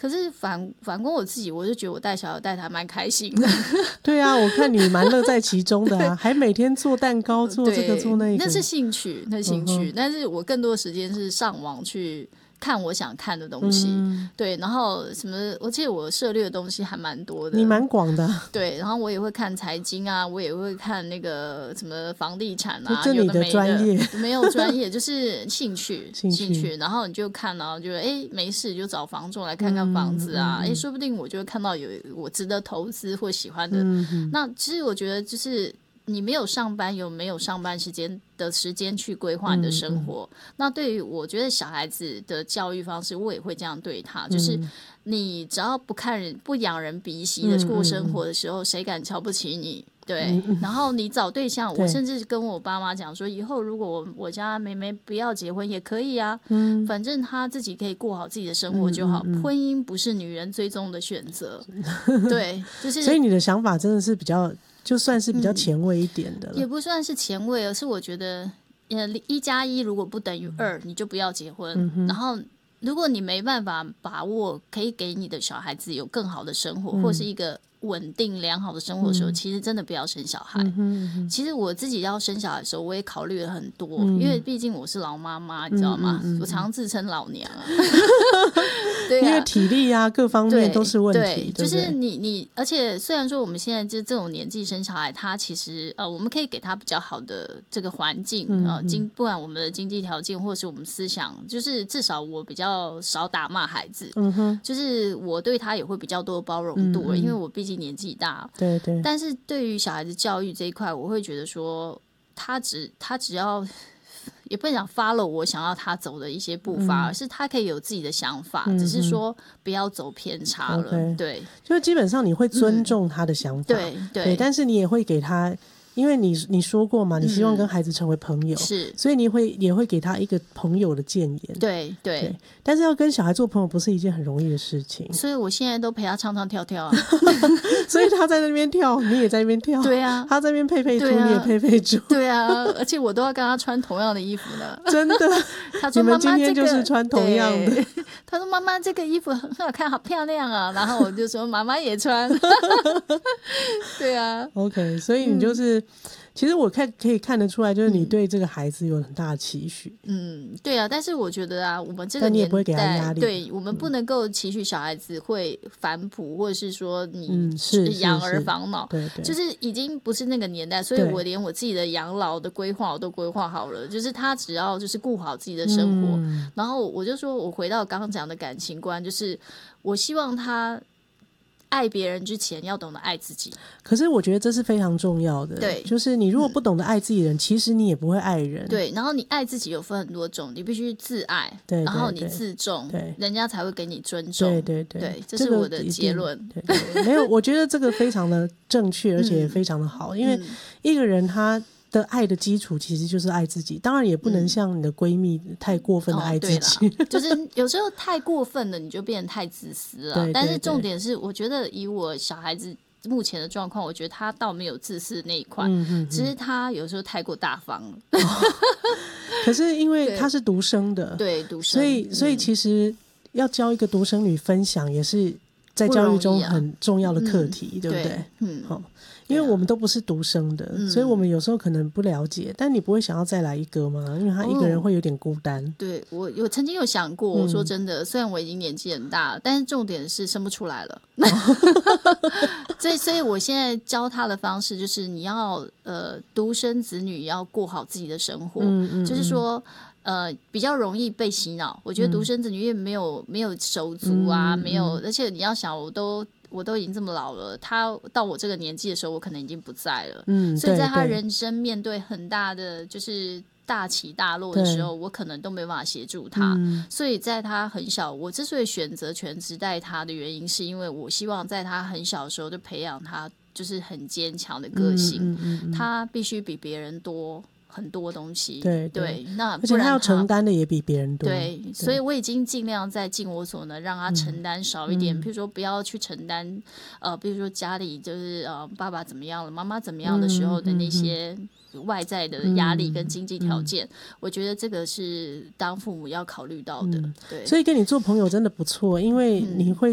可是反观我自己，我就觉得我带小孩带他蛮开心的。 对啊，我看你蛮乐在其中的啊，还每天做蛋糕，做这个做那个， 那是兴趣，但是我更多的时间是上网去看我想看的东西，对，然后什么，我记得我涉猎的东西还蛮多的， 你蛮广的啊， 对，然后我也会看财经啊，我也会看那个什么房地产啊， 这你的专业没有专业，就是兴趣，然后你就看啊，就没事就找房仲来看看房子啊，说不定我就会看到有我值得投资或喜欢的，那其实我觉得就是你没有上班，有没有上班时间去规划你的生活，那对于我觉得小孩子的教育方式我也会这样对他，就是你只要不仰人鼻息的过生活的时候，谁敢瞧不起你？对，然后你找对象，我甚至跟我爸妈讲说，以后如果我家妹妹不要结婚也可以啊，反正她自己可以过好自己的生活就好，婚姻不是女人最终的选择。对，就是所以你的想法真的是比较，就算是比较前卫一点的了， 也不算是前卫，而是我觉得1+1如果不等于2，你就不要结婚，然后如果你没办法把握可以给你的小孩子有更好的生活，或是一个稳定良好的生活的时候，其实真的不要生小孩。其实我自己要生小孩的时候，我也考虑了很多，因为毕竟我是老妈妈，你知道吗？我常自称老娘啊。对啊， 因为体力啊各方面都是问题， 对，就是你，而且虽然说我们现在就这种年纪生小孩，他其实我们可以给他比较好的这个环境不管我们的经济条件或是我们思想，就是至少我比较少打骂孩子，就是我对他也会比较多包容度，因为我毕竟年纪大， 对对。 但是对于小孩子教育这一块，我会觉得说他只要。也不能讲 follow 我想要他走的一些步伐，而是他可以有自己的想法，只是说不要走偏差了。对， 就基本上你会尊重他的想法，对，但是你也会给他，因为你说过嘛，你希望跟孩子成为朋友，是，所以你也会给他一个朋友的建言，对，但是要跟小孩做朋友不是一件很容易的事情， 所以我现在都陪他唱唱跳跳啊， 所以他在那边跳，你也在那边跳， 对啊， 他在那边配猪，你也配猪， 对啊，而且我都要跟他穿同样的衣服呢， 真的， 他说你们今天就是穿同样的， 他说妈妈这个衣服很好看，好漂亮啊，然后我就说妈妈也穿，对啊 ，OK， 所以你就是。其实我可以看得出来，就是你对这个孩子有很大的期许。 对啊，但是我觉得啊，我们这个年代，但你也不会给他压力， 对，我们不能够期许小孩子会反哺，或者是说你养儿防老， 对， 就是已经不是那个年代，所以我连我自己的养老的规划我都规划好了，就是他只要就是顾好自己的生活，然后我就说我回到刚刚讲的感情观，就是我希望他。爱别人之前要懂得爱自己， 可是我觉得这是非常重要的。 对， 就是你如果不懂得爱自己的人，其实你也不会爱人。 对，然后你爱自己有分很多种，你必须自爱， 对， 然后你自重， 对， 人家才会给你尊重。对，这是我的结论。 对，没有，我觉得这个非常的正确，而且也非常的好，因为一个人他的爱的基础其实就是爱自己，当然也不能像你的闺蜜太过分的爱自己， 就是有时候太过分了，你就变得太自私了。但是重点是，我觉得以我小孩子目前的状况，我觉得他倒没有自私的那一块，只是他有时候太过大方了。 可是因为他是独生的， 对，独生， 所以其实要教一个独生女分享，也是在教育中很重要的课题，对不对？因为我们都不是独生的，所以我们有时候可能不了解，但你不会想要再来一个吗？因为他一个人会有点孤单。 对，我曾经有想过，我说真的，虽然我已经年纪很大了，但是重点是生不出来了。所以我现在教他的方式就是你要独生子女要过好自己的生活，就是说比较容易被洗脑。我觉得独生子女因为没有手足啊，没有，而且你要想我都已经这么老了，他到我这个年纪的时候，我可能已经不在了。所以在他人生面对很大的就是大起大落的时候，我可能都没办法协助他。所以在他很小，我之所以选择全职带他的原因，是因为我希望在他很小的时候就培养他就是很坚强的个性，他必须比别人多很多东西，对，那而且他要承担的也比别人多， 对，所以我已经尽量在尽我所能让他承担少一点，譬如说不要去承担比如说家里就是爸爸怎么样了，妈妈怎么样的时候的那些外在的压力跟经济条件，我觉得这个是当父母要考虑到的。对， 所以跟你做朋友真的不错，因为你会